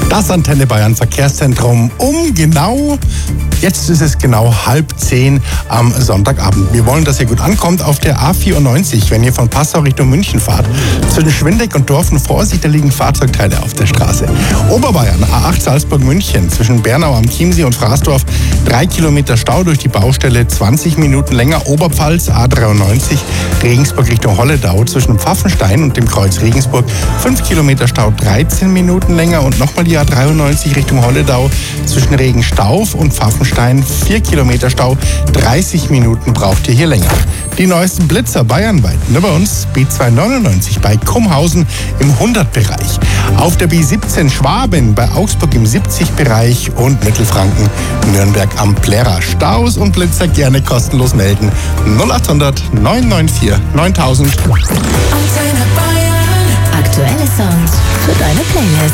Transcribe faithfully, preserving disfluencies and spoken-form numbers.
Das Antenne Bayern Verkehrszentrum um genau, jetzt ist es genau halb zehn am Sonntagabend. Wir wollen, dass ihr gut ankommt auf der A vierundneunzig, wenn ihr von Passau Richtung München fahrt. Zwischen Schwindeck und Dorfen, Vorsicht, da liegen Fahrzeugteile auf der Straße. Oberbayern, A acht Salzburg-München, zwischen Bernau am Chiemsee und Fraßdorf, drei Kilometer Stau durch die Baustelle, zwanzig Minuten länger. Oberpfalz, A dreiundneunzig, Regensburg Richtung Holledau, zwischen Pfaffenstein und dem Kreuz Regensburg, fünf Kilometer Stau, dreizehn Minuten länger. Und nochmal die A dreiundneunzig Richtung Holledau, zwischen Regenstauf und Pfaffenstein, vier Kilometer Stau, dreißig Minuten braucht ihr hier länger. Die neuesten Blitzer bayernweit, nur bei uns B zweihundertneunundneunzig bei Kumhausen im hundert-Bereich. Auf der B siebzehn Schwaben bei Augsburg im siebzig-Bereich und Mittelfranken Nürnberg am Plärrer. Staus und Blitzer gerne kostenlos melden. null achthundert neunhundertvier neuntausend. Antenne Bayern. Aktuelle Songs für deine Playlist.